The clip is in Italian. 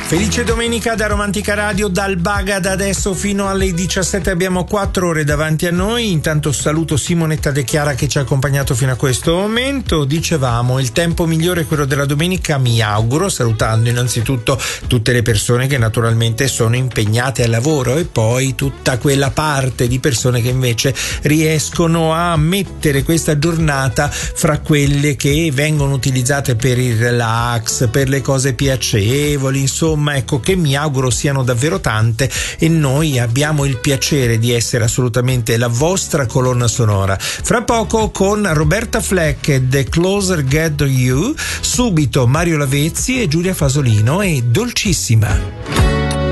Felice domenica da Romantica Radio, dal Baga. Da adesso fino alle 17 abbiamo 4 ore davanti a noi. Intanto saluto Simonetta De Chiara che ci ha accompagnato fino a questo momento. Dicevamo, il tempo migliore è quello della domenica, mi auguro, salutando innanzitutto tutte le persone che naturalmente sono impegnate al lavoro e poi tutta quella parte di persone che invece riescono a mettere questa giornata fra quelle che vengono utilizzate per il relax, per le cose piacevoli, insomma, ecco, che mi auguro siano davvero tante, e noi abbiamo il piacere di essere assolutamente la vostra colonna sonora. Fra poco con Roberta Fleck e The Closer Get You, subito Mario Lavezzi e Giulia Fasolino e Dolcissima.